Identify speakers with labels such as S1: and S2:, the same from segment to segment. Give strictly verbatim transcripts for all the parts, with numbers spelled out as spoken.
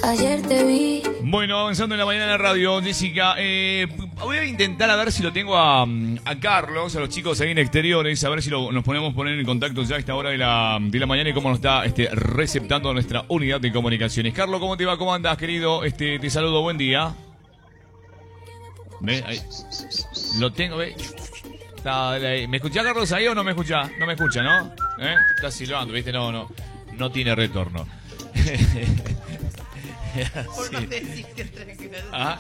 S1: ayer te vi.
S2: Bueno, avanzando en la mañana en la radio, Jessica, eh, voy a intentar a ver si lo tengo a, a Carlos, a los chicos ahí en exteriores, a ver si lo, nos ponemos poner en contacto ya a esta hora de la, de la mañana y cómo nos está este, receptando nuestra unidad de comunicaciones. Carlos, ¿cómo te va? ¿Cómo andás, querido? Este, te saludo, buen día. ¿Ve? Ahí. Lo tengo, ¿ve? Está, ¿me escuchás, Carlos, ahí o no me escuchás? No me escucha, ¿no? ¿Eh? Está silbando, ¿viste? No, no, no tiene retorno.
S3: Por no decirte otra cosa.
S2: ¿Ah?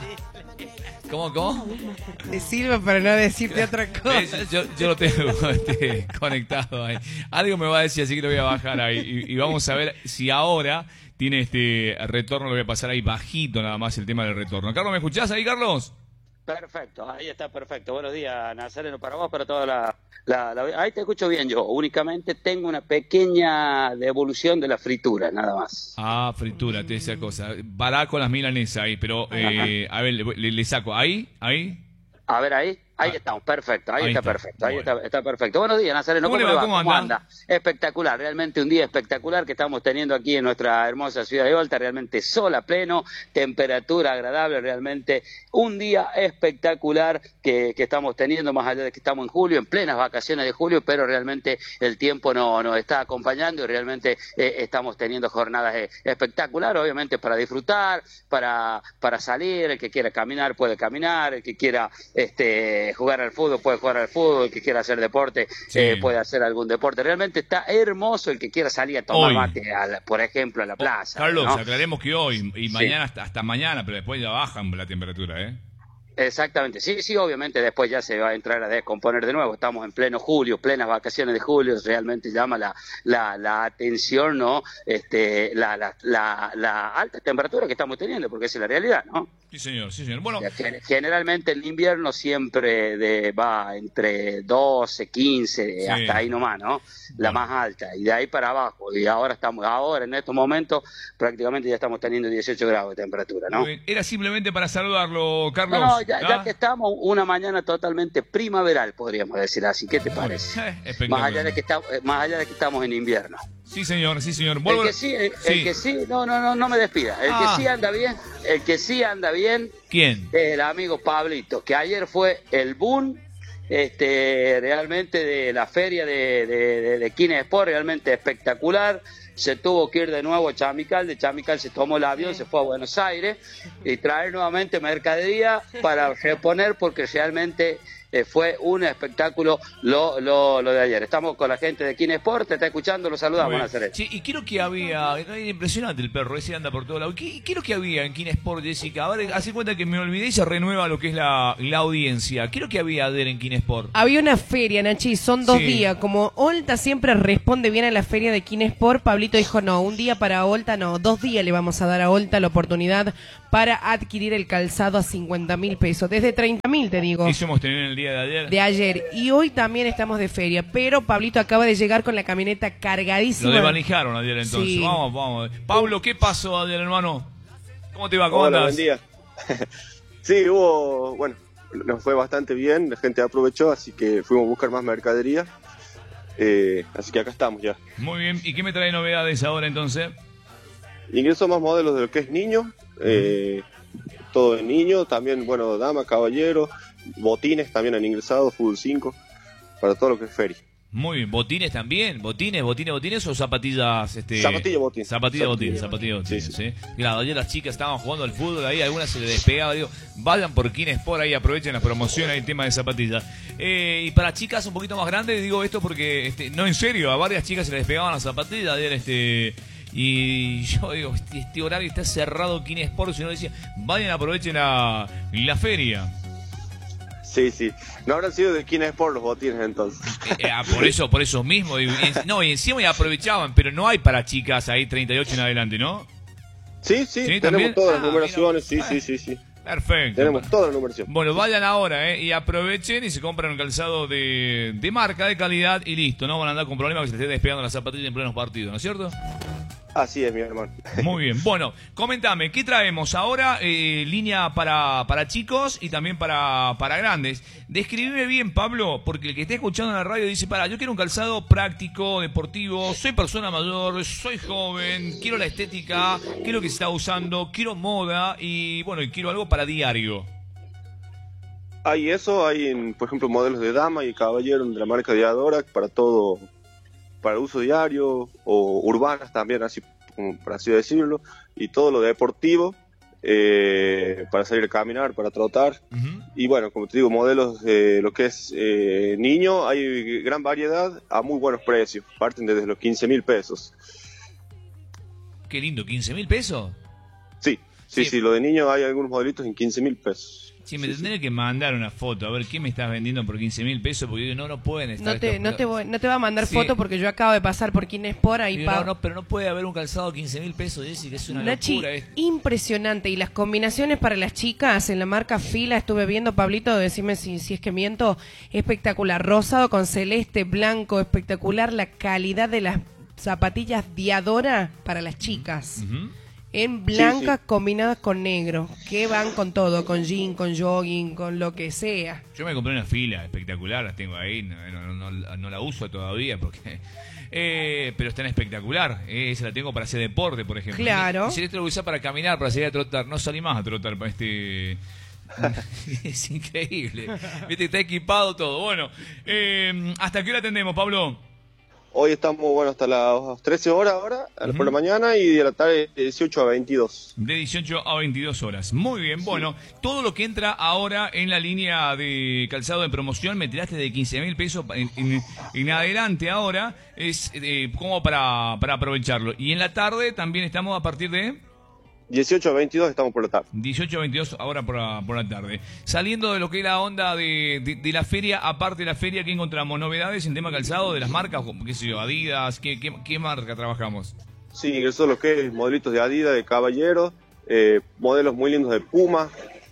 S2: ¿Cómo, cómo?
S3: Te sirve para no decirte otra cosa.
S2: Yo, yo lo tengo este, conectado ahí. Algo me va a decir, así que lo voy a bajar ahí. Y, y vamos a ver si ahora tiene este retorno. Lo voy a pasar ahí bajito nada más el tema del retorno. Carlos, ¿me escuchás ahí, Carlos?
S4: Perfecto, ahí está perfecto. Buenos días, Nazareno, para vos, para toda la, la, la... Ahí te escucho bien yo. Únicamente tengo una pequeña devolución de la fritura, nada más.
S2: Ah, fritura, te esa cosa. Vará con las milanesas ahí, pero eh, a ver, le, le saco. ¿Ahí? ¿Ahí?
S4: A ver, ahí. Ahí estamos, perfecto, ahí, ahí está, está perfecto, ahí bueno. está, está perfecto. Buenos días, Nazareno, ¿cómo, ¿Cómo le va? ¿Cómo, ¿Cómo anda? anda? Espectacular, realmente un día espectacular que estamos teniendo aquí en nuestra hermosa ciudad de Olta, realmente sol a pleno, temperatura agradable, realmente un día espectacular que, que estamos teniendo, más allá de que estamos en julio, en plenas vacaciones de julio, pero realmente el tiempo nos no está acompañando y realmente eh, estamos teniendo jornadas eh, espectaculares, obviamente para disfrutar, para, para salir, el que quiera caminar puede caminar, el que quiera este jugar al fútbol puede jugar al fútbol, el que quiera hacer deporte sí. eh, puede hacer algún deporte. Realmente está hermoso el que quiera salir a tomar hoy. mate, a la, por ejemplo, a la plaza.
S2: Oh, Carlos,
S4: ¿no?
S2: aclaremos que hoy y mañana
S4: sí.
S2: hasta, hasta mañana, pero después ya bajan la temperatura, ¿eh?
S4: Exactamente, sí, sí, obviamente después ya se va a entrar a descomponer de nuevo, estamos en pleno julio, plenas vacaciones de julio, realmente llama la, la, la atención, ¿no? Este, la, la, la, la alta temperatura que estamos teniendo, porque esa es la realidad, ¿no?
S2: Sí, señor, sí, señor. Bueno,
S4: generalmente el invierno siempre de, va entre doce, quince, sí. hasta ahí nomás, ¿no? La bueno. más alta, y de ahí para abajo, y ahora estamos, ahora en estos momentos prácticamente ya estamos teniendo dieciocho grados de temperatura, ¿no?
S2: Era simplemente para saludarlo, Carlos.
S4: No, no, ya, ya que estamos una mañana totalmente primaveral, podríamos decir así. ¿Qué te parece?
S2: Eh,
S4: más allá de que está, más allá de que estamos en invierno.
S2: Sí, señor, sí, señor.
S4: Vuelvo... El que sí, el, sí. el que sí, no, no, no, no me despida. El ah. que sí anda bien, el que sí anda bien.
S2: ¿Quién?
S4: El amigo Pablito, que ayer fue el boom, este, realmente de la feria de, de, de, de Kinesport, realmente espectacular. Se tuvo que ir de nuevo a Chamical, de Chamical se tomó el avión, se fue a Buenos Aires y traer nuevamente mercadería para reponer porque realmente eh, fue un espectáculo lo, lo, lo de ayer. Estamos con la gente de Kinesport, te está escuchando, lo saludamos, Nazaret.
S2: Sí, y quiero que había, impresionante el perro, ese anda por todo lado. ¿Qué, quiero que había en Kinesport, Jessica? A ver, hace cuenta que me olvidé y se renueva lo que es la, la audiencia. Quiero que había Ader en Kinesport.
S3: Había una feria, Nachi, son dos
S2: sí.
S3: días. Como Olta siempre responde bien a la feria de Kinesport, Pablito dijo, no, un día para Olta, no, dos días le vamos a dar a Olta la oportunidad para adquirir el calzado a cincuenta mil pesos, desde treinta mil, te digo.
S2: Eso hemos tenido en el día de ayer.
S3: De ayer, y hoy también estamos de feria, pero Pablito acaba de llegar con la camioneta cargadísima.
S2: Lo desvalijaron ayer entonces, sí. vamos, vamos. Pablo, ¿qué pasó ayer, hermano? ¿Cómo te va? ¿Cómo
S5: Hola,
S2: andas?
S5: Buen día. Sí, hubo, bueno, nos fue bastante bien, la gente aprovechó, así que fuimos a buscar más mercadería. Eh, así que acá estamos ya.
S2: Muy bien, ¿y qué me trae novedades ahora entonces?
S5: Ingreso más modelos de lo que es niño, eh, todo de niño, también, bueno, dama, caballero, botines también han ingresado, fútbol cinco, para todo lo que es feria.
S2: Muy bien, botines también, botines, botines, botines o zapatillas, este...
S5: Zapatilla, botín.
S2: Zapatilla, botín, zapatilla, botín, sí, sí. sí. Claro, ayer las chicas estaban jugando al fútbol ahí, algunas se les despegaba, digo, vayan por Kinesport ahí, aprovechen las promociones, el tema de zapatillas. Eh, y para chicas un poquito más grandes, digo esto porque, este, no, en serio, a varias chicas se les despegaban las zapatillas ayer, este... Y yo digo, este, este horario está cerrado Kinesport, si no decía, vayan, aprovechen la, la feria.
S5: Sí, sí. No habrán sido de Kinesport los botines entonces.
S2: Eh, eh, por eso, por eso mismo. Y, y, no, y encima ya aprovechaban, pero no hay para chicas ahí treinta y ocho en adelante, ¿no?
S5: Sí, sí,
S2: ¿Sí?
S5: tenemos
S2: ¿También?
S5: todas las
S2: Ah,
S5: numeraciones,
S2: mira.
S5: sí, sí, sí, sí.
S2: Perfecto.
S5: Tenemos toda la numeración.
S2: Bueno, vayan ahora, ¿eh? Y aprovechen y se compran un calzado de, de marca, de calidad y listo. No van a andar con problemas que se les esté despegando la zapatilla en plenos partidos, ¿no es cierto?
S5: Así es, mi hermano.
S2: Muy bien. Bueno, coméntame, ¿qué traemos ahora? Eh, línea para, para chicos y también para, para grandes. Describime bien, Pablo, porque el que está escuchando en la radio dice, para, yo quiero un calzado práctico, deportivo, soy persona mayor, soy joven, quiero la estética, quiero que se está usando, quiero moda y, bueno, y quiero algo para diario.
S5: Hay eso, hay, en, por ejemplo, modelos de dama y caballero de la marca Diadora para todo, para uso diario o urbanas también, así como por así decirlo, y todo lo deportivo eh, para salir a caminar, para trotar. Uh-huh. Y bueno, como te digo, modelos de lo que es eh, niño, hay gran variedad a muy buenos precios, parten desde los quince mil pesos.
S2: Qué lindo, ¿quince mil pesos?
S5: Sí, sí, sí, sí, lo de niño hay algunos modelitos en quince mil pesos.
S2: Sí, me sí, tendré sí. que mandar una foto, a ver, ¿qué me estás vendiendo por quince mil pesos? Porque digo, no, no pueden estar...
S3: No te,
S2: estos...
S3: no te, voy, no te va a mandar sí. foto porque yo acabo de pasar por Kinesport ahí.
S2: Digo, no, no, pero no puede haber un calzado de quince mil pesos, Jessy, que es una
S3: Nachi,
S2: locura. Esto.
S3: Impresionante. Y las combinaciones para las chicas en la marca Fila, estuve viendo, Pablito, decime si, si es que miento, espectacular. Rosado con celeste, blanco, espectacular. La calidad de las zapatillas Diadora para las chicas. Uh-huh. En blancas sí, sí. combinadas con negro, que van con todo, con jean, con jogging, con lo que sea.
S2: Yo me compré una Fila espectacular, las tengo ahí, no, no, no, no la uso todavía, porque eh, pero está en espectacular. Eh, esa la tengo para hacer deporte, por ejemplo.
S3: Claro.
S2: Y si esto lo usas para caminar, para salir a trotar, no salí más a trotar para este... Es increíble. Viste, está equipado todo. Bueno, eh, ¿hasta qué hora atendemos, Pablo?
S5: Hoy estamos, bueno, hasta las trece horas ahora, uh-huh. por la mañana, y de la tarde de dieciocho a veintidós.
S2: De dieciocho a veintidós horas. Muy bien, bueno, sí. Todo lo que entra ahora en la línea de calzado de promoción, me tiraste de quince mil pesos en, en, en adelante ahora, es eh, como para, para aprovecharlo. Y en la tarde también estamos a partir de...
S5: dieciocho a veintidós estamos por la tarde.
S2: dieciocho a veintidós ahora por la, por la tarde. Saliendo de lo que es la onda de, de, de la feria, aparte de la feria, ¿qué encontramos? ¿Novedades en tema calzado de las marcas? ¿Qué sé yo? Adidas, ¿qué, qué, qué marca trabajamos?
S5: Sí, ingresó lo que es modelitos de Adidas, de caballero, eh, modelos muy lindos de Puma,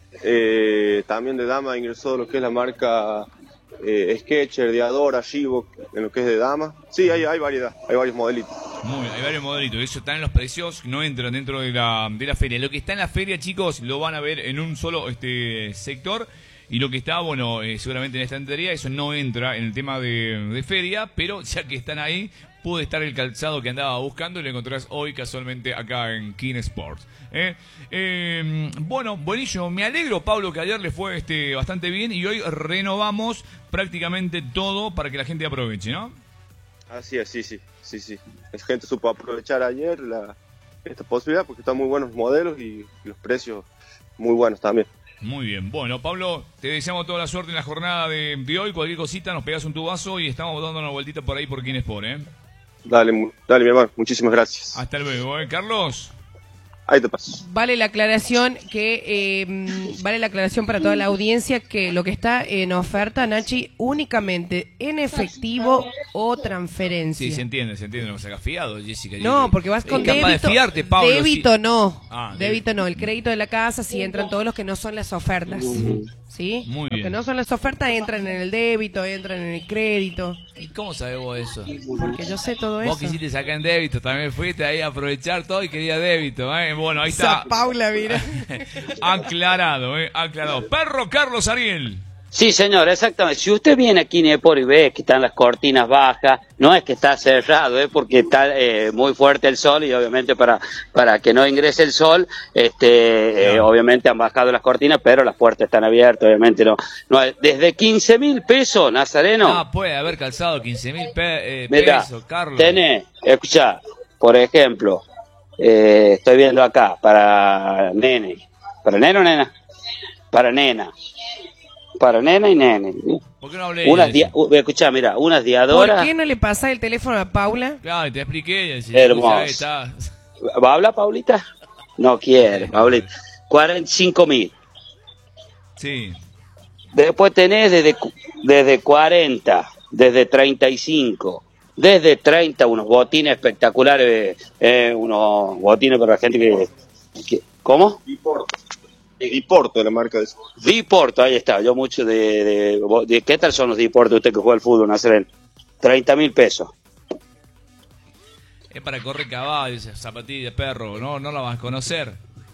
S5: eh, también de dama ingresó lo que es la marca eh, Skechers, Diadora, Reebok, en lo que es de dama. Sí, hay, hay variedad, hay varios modelitos.
S2: Muy bien, hay varios modelitos, eso está en los precios, no entran dentro de la, de la feria. Lo que está en la feria, chicos, lo van a ver en un solo este sector, y lo que está, bueno, eh, seguramente en esta estantería, eso no entra en el tema de, de feria, pero ya que están ahí, puede estar el calzado que andaba buscando y lo encontrás hoy casualmente acá en Kinesport. ¿eh? Eh, bueno, buenísimo, me alegro, Pablo, que ayer le fue este bastante bien y hoy renovamos prácticamente todo para que la gente aproveche, ¿no?
S5: Así es, sí, sí, sí, sí. La gente supo aprovechar ayer la, esta posibilidad porque están muy buenos modelos y los precios muy buenos también.
S2: Muy bien. Bueno, Pablo, te deseamos toda la suerte en la jornada de, de hoy. Cualquier cosita, nos pegas un tubazo y estamos dando una vueltita por ahí por Kinesport, ¿eh?
S5: Dale, dale, mi hermano. Muchísimas gracias.
S2: Hasta luego, ¿eh? Carlos.
S5: Ahí te paso.
S3: Vale la aclaración que eh, vale la aclaración para toda la audiencia que lo que está en oferta, Nachi, únicamente en efectivo o transferencia.
S2: Sí, se entiende, se entiende, no se haga fiado, Jessica.
S3: No, porque vas con débito.
S2: De fiarte, Pablo,
S3: débito
S2: sí.
S3: no.
S2: Ah,
S3: débito no, el crédito de la casa si entran todos los que no son las ofertas. ¿Sí?
S2: Muy bien.
S3: Los que no son las ofertas entran en el débito, entran en el crédito.
S2: ¿Y cómo sabes vos eso?
S3: Porque yo sé todo eso.
S2: Vos quisiste sacar en débito, también fuiste ahí a aprovechar todo y quería débito, ¿eh? Bueno, ahí está.
S3: Sa Paula, mira.
S2: Aclarado, ¿eh? Aclarado. Perro Carlos Ariel.
S4: Sí, señor, exactamente. Si usted viene aquí Kinesport y ve que están las cortinas bajas, no es que está cerrado, es porque está eh, muy fuerte el sol y obviamente para para que no ingrese el sol, este, eh, obviamente han bajado las cortinas, pero las puertas están abiertas, obviamente no. no desde quince mil pesos, Nazareno.
S2: Ah, puede haber calzado quince mil pe eh,
S4: Mira,
S2: pesos, Carlos.
S4: Tenés, escuchá, por ejemplo, eh, estoy viendo acá, para nene, ¿para nene o nena? Para nena. Para nena y nene.
S2: ¿Por qué no hablé?
S4: Unas dia uh, escuchá, mira, unas Diadoras.
S3: ¿Por qué no le pasa el teléfono a Paula?
S2: Claro, te expliqué. Si
S4: hermoso.
S2: Está...
S4: ¿Va a hablar, Paulita? No quiere, Paulita. cuarenta y cinco mil.
S2: Sí.
S4: Después tenés desde, desde cuarenta, desde treinta y cinco, desde treinta, unos botines espectaculares, eh, unos botines para la gente que... que ¿Cómo?
S5: Diporto, la marca de eso.
S4: Diporto, ahí está. Yo mucho de, de, de... ¿Qué tal son los Diporto usted que juega al fútbol, Nazareno? treinta mil pesos.
S2: Es para correr caballos, zapatillas, perro, no, no la vas a conocer.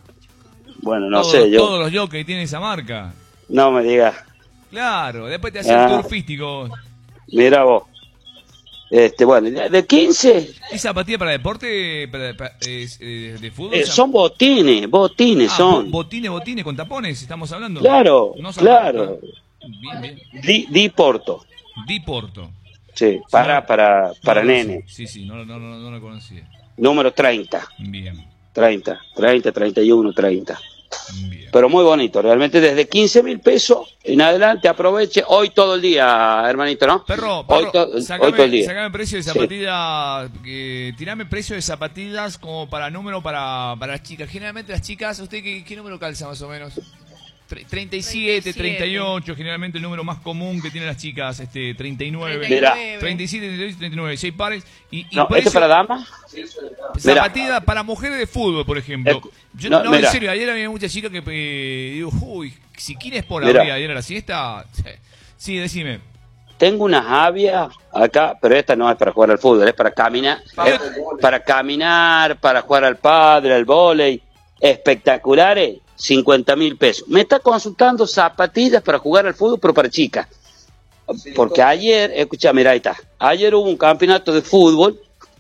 S4: Bueno, no
S2: todos,
S4: sé, yo...
S2: Todos los jockeys tienen esa marca.
S4: No me digas.
S2: Claro, después te hacen
S4: ah,
S2: turfístico.
S4: Mira vos. Este, bueno, de quince...
S2: ¿Y zapatilla para deporte, para, para, eh, de fútbol?
S4: Eh, son botines, botines ah, son.
S2: Botines, botines con tapones, estamos hablando.
S4: Claro,
S2: no
S4: claro.
S2: Bien, bien.
S4: Di, di Porto.
S2: Di Porto.
S4: Sí, para,
S2: sí,
S4: para, para
S2: no,
S4: nene.
S2: Sí, sí, no, no, no, no lo conocía.
S4: Número treinta.
S2: Bien.
S4: treinta, treinta, treinta y uno, treinta.
S2: Bien.
S4: Pero muy bonito, realmente desde quince mil pesos en adelante, aproveche hoy todo el día, hermanito, ¿no?
S2: Perro, perro
S4: hoy, to
S2: sacame,
S4: hoy todo el día.
S2: Sacame precio de zapatillas, sí. eh, tirame precio de zapatillas como para número para, para las chicas. Generalmente las chicas, ¿usted qué, qué número calza más o menos? treinta y siete, treinta y ocho, generalmente el número más común que tienen las chicas, este treinta y nueve,
S4: Mirá.
S2: treinta y siete, treinta y ocho, treinta y nueve, seis pares. Y, y
S4: no,
S2: precio,
S4: ¿esto para damas?
S2: Zapatilla para mujeres de fútbol, por ejemplo.
S4: Eh,
S2: Yo,
S4: no,
S2: no en serio, ayer había muchas chicas que eh, digo, uy, si quieres por abrir ayer a la siesta. Sí, decime.
S4: Tengo una Avia acá, pero esta no es para jugar al fútbol, es para caminar, es para caminar, para jugar al padre, al vóley, espectaculares. cincuenta mil pesos. Me está consultando zapatillas para jugar al fútbol, pero para chicas. Porque ayer, escucha, mira, ahí está. Ayer hubo un campeonato de fútbol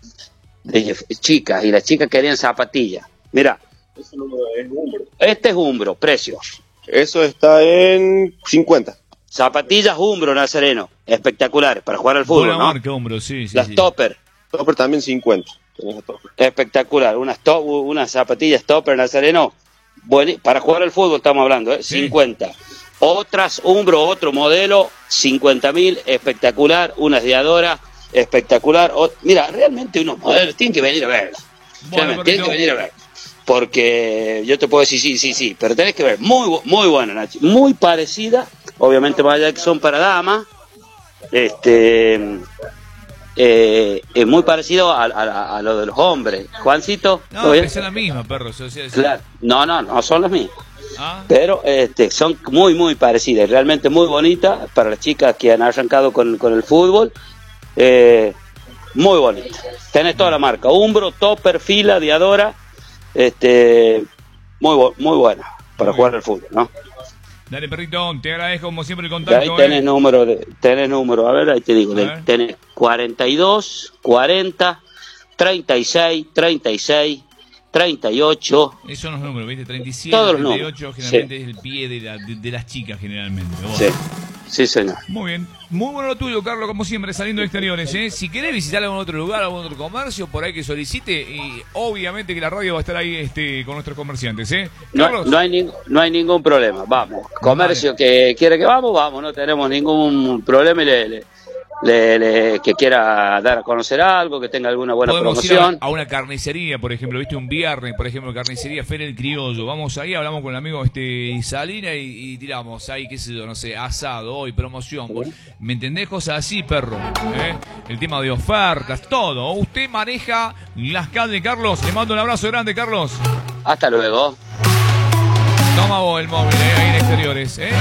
S4: de chicas y las chicas querían zapatillas. Mira.
S5: Ese número es Umbro.
S4: Este es Umbro, precio.
S5: Eso está en cincuenta.
S4: Zapatillas Umbro, Nazareno. Espectaculares para jugar al fútbol,
S2: Buena
S4: ¿no?
S2: marca, Umbro, sí, sí.
S4: Las
S2: sí.
S4: Topper.
S5: Topper también cincuenta.
S4: Espectacular. Unas, to unas zapatillas Topper, Nazareno. Bueno, para jugar al fútbol estamos hablando, ¿eh? Sí. cincuenta. Otras, Umbro, otro modelo, cincuenta mil, espectacular. Unas de Adora, espectacular. O, mira, realmente unos modelos, tienen que venir a verla. Bueno, tienen que venir a verla. Porque yo te puedo decir sí, sí, sí, pero tenés que ver. Muy, muy buena, Nachi. Muy parecida, obviamente más allá que son para damas. Este... Eh, es muy parecido a, a, a lo de los hombres. Juancito,
S2: no, que son las mismas, perro. O sea,
S4: claro. No, no, no son las mismas.
S2: ¿Ah?
S4: Pero este, son muy, muy parecidas. Realmente muy bonitas para las chicas que han arrancado con, con el fútbol. Eh, muy bonita. Tenés toda la marca: Umbro, Topper, Fila, Diadora. Este, muy, muy buena para muy jugar bien al fútbol, ¿no?
S2: Dale, perrito, te agradezco como siempre el contacto.
S4: Ahí tenés eh. número, de, tenés número, a ver, ahí te digo, de, tenés cuarenta y dos, cuarenta, treinta y seis, treinta y seis, treinta y ocho.
S2: Esos son los números, ¿viste? treinta y siete,
S4: todos
S2: treinta y ocho,
S4: números.
S2: generalmente
S4: Sí.
S2: es el pie de, la, de, de las chicas, generalmente.
S4: Sí. Sí, señor.
S2: Muy bien. Muy bueno lo tuyo, Carlos, como siempre, saliendo de exteriores, ¿eh? Si querés visitar algún otro lugar, algún otro comercio, por ahí que solicite, y obviamente que la radio va a estar ahí este, con nuestros comerciantes, ¿eh?
S4: No, no, hay ni, no hay ningún problema, vamos. Comercio vale. que quiere que vamos, vamos, no tenemos ningún problema y le... le... Le, le, que quiera dar a conocer algo, que tenga alguna buena
S2: podemos
S4: promoción.
S2: Ir a, a una carnicería, por ejemplo, viste, un viernes, por ejemplo, carnicería Feria el Criollo. Vamos ahí, hablamos con el amigo este Salina y, y tiramos ahí, qué sé yo, no sé, asado, hoy, promoción. Uh-huh. ¿Me entendés? Cosas así, perro. ¿eh? El tema de ofertas, todo. Usted maneja las calles, Carlos. Le mando un abrazo grande, Carlos.
S4: Hasta luego.
S2: Toma vos el móvil, ¿eh? Ahí en exteriores, ¿eh?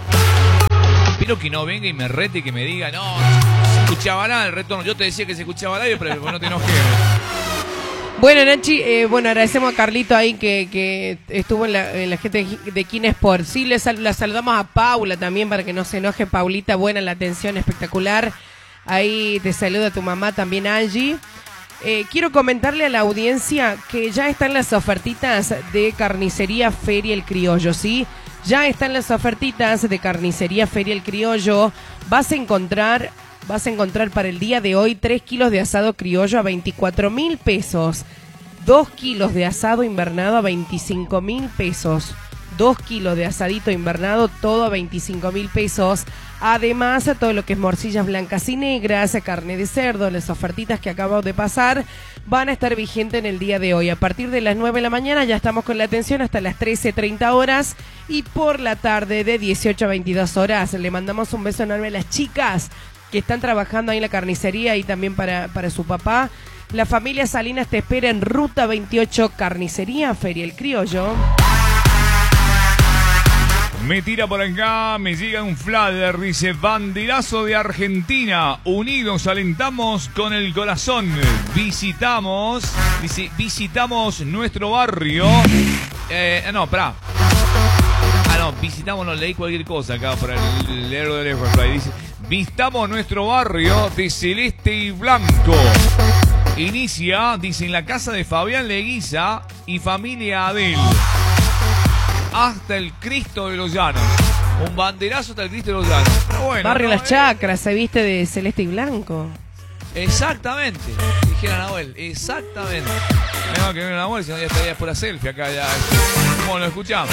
S2: Espero que no venga y me rete y que me diga, no, se escuchaba nada el retorno. Yo te decía que se escuchaba nadie, pero no te enojes.
S3: Bueno, Nachi, eh, bueno, agradecemos a Carlito ahí que, que estuvo en la, en la gente de Kinesport. Sí, le sal, la saludamos a Paula también para que no se enoje. Paulita, buena la atención, espectacular. Ahí te saluda tu mamá también, Angie. Eh, quiero comentarle a la audiencia que ya están las ofertitas de Carnicería Feria el Criollo, ¿sí? Ya están las ofertitas de Carnicería Feria el Criollo. Vas a encontrar, vas a encontrar para el día de hoy tres kilos de asado criollo a veinticuatro mil pesos. dos kilos de asado invernado a veinticinco mil pesos. dos kilos de asadito invernado, todo a veinticinco mil pesos. Además, todo lo que es morcillas blancas y negras, carne de cerdo, las ofertitas que acabo de pasar, van a estar vigentes en el día de hoy. A partir de las nueve de la mañana ya estamos con la atención hasta las trece treinta horas y por la tarde de dieciocho a veintidós horas. Le mandamos un beso enorme a las chicas que están trabajando ahí en la carnicería y también para, para su papá. La familia Salinas te espera en Ruta veintiocho, Carnicería Feria el Criollo.
S2: Me tira por acá, me llega un flyer, dice, banderazo de Argentina, unidos alentamos con el corazón, visitamos, dice, visitamos nuestro barrio, eh, no, pará, ah no, visitamos, no, leí cualquier cosa acá para leerlo de lejos, dice, visitamos nuestro barrio de celeste y blanco. Inicia, dice, en la casa de Fabián Leguiza y familia Adel. Hasta el Cristo de los Llanos. Un banderazo hasta el Cristo de los Llanos. Bueno,
S3: Barrio
S2: no,
S3: Las
S2: eh.
S3: Chacras, se viste de celeste y blanco.
S2: Exactamente. Dijera Nahuel, exactamente. Mejor que venga Nahuel, si no ya estaría por la selfie acá ya. Bueno, lo escuchamos.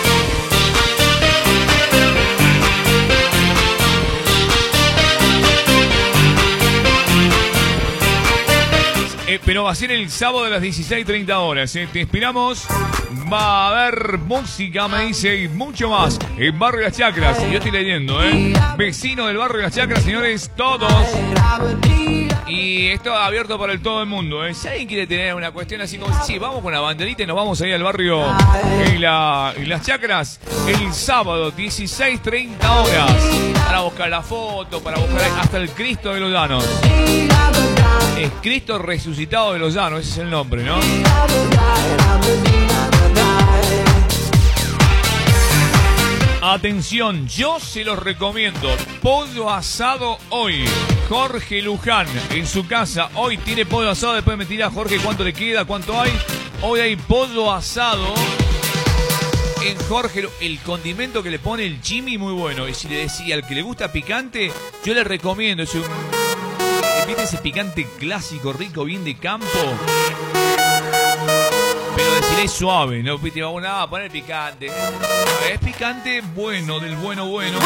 S2: Eh, pero va a ser el sábado a las dieciséis treinta horas. Eh. Te esperamos. Va a haber música, me dice, y mucho más. En Barrio Las Chacras. Yo estoy leyendo, ¿eh? Vecino del Barrio Las Chacras, señores, todos. Y esto abierto para el todo el mundo, ¿eh? Si alguien quiere tener una cuestión así como, sí, vamos con la banderita y nos vamos ahí al barrio en, la, en Las Chacras el sábado, dieciséis treinta horas. Para buscar la foto, para buscar hasta el Cristo de los Llanos. Es Cristo resucitado de los Llanos, ese es el nombre, ¿no? Atención, yo se los recomiendo. Pollo asado hoy. Jorge Luján en su casa. Hoy tiene pollo asado. Después me tira Jorge cuánto le queda, cuánto hay. Hoy hay pollo asado en Jorge. El condimento que le pone el Jimmy muy bueno. Y si le decía al que le gusta picante, yo le recomiendo. Es un, ¿viste ese picante clásico, rico, bien de campo? Pero deciré suave, no te vamos nada a poner picante. Es picante bueno, del bueno bueno.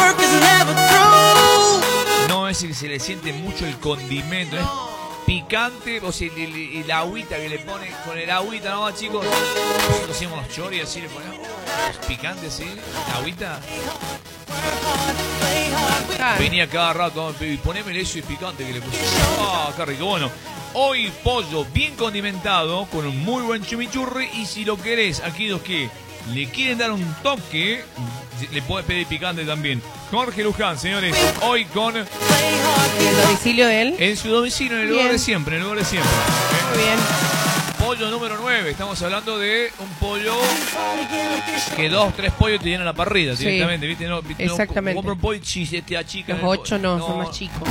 S2: No es que se le siente mucho el condimento, es picante, o sea, el, el, el agüita que le pone, con el agüita, ¿no, chicos? Nosotros hacíamos los choris, así le ponemos picante, ¿sí? La agüita. Venía cada rato, y poneme eso y picante que le puse. Ah, qué rico, bueno. Hoy pollo bien condimentado con un muy buen chimichurri, y si lo querés, aquellos que le quieren dar un toque, le podés pedir picante también. Jorge Luján, señores, hoy con
S3: ¿El domicilio de él?
S2: en su domicilio, en el lugar
S3: Bien.
S2: de siempre, en el lugar de siempre.
S3: Muy bien.
S2: Pollo número nueve, estamos hablando de un pollo que dos, tres pollos te llenan la parrilla
S3: Sí.
S2: directamente, ¿viste? No, ¿viste?
S3: Exactamente.
S2: No, compra un pollo y te achica.
S3: Los ocho no, son más chicos.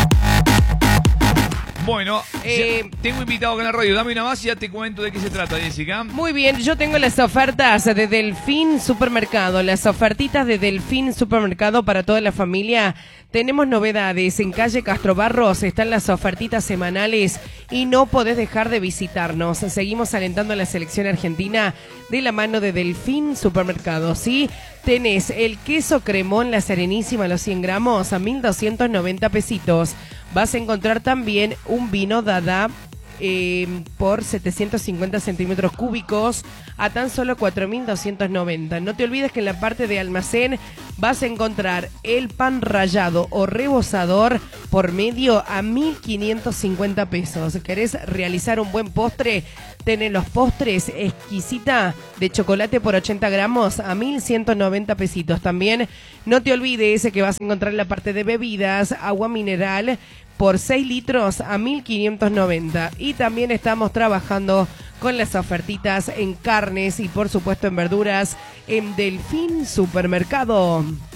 S2: Bueno,
S3: Eh,
S2: ya tengo invitado acá en la radio. Dame una más y ya te cuento de qué se trata, Jessica.
S3: Muy bien, yo tengo las ofertas de Delfín Supermercado, las ofertitas de Delfín Supermercado para toda la familia. Tenemos novedades, en calle Castro Barros están las ofertitas semanales y no podés dejar de visitarnos. Seguimos alentando a la selección argentina de la mano de Delfín Supermercado, ¿sí? Tenés el queso cremón La Serenísima, los cien gramos, a mil doscientos noventa pesitos. Vas a encontrar también un vino Dada eh, por setecientos cincuenta centímetros cúbicos a tan solo cuatro mil doscientos noventa. No te olvides que en la parte de almacén vas a encontrar el pan rallado o rebozador por medio a mil quinientos cincuenta pesos. ¿Querés realizar un buen postre? Tenés los postres exquisita de chocolate por ochenta gramos a mil ciento noventa pesitos. También no te olvides que vas a encontrar en la parte de bebidas agua mineral por seis litros a mil quinientos noventa. Y también estamos trabajando con las ofertitas en carnes y por supuesto en verduras en Delfín Supermercado.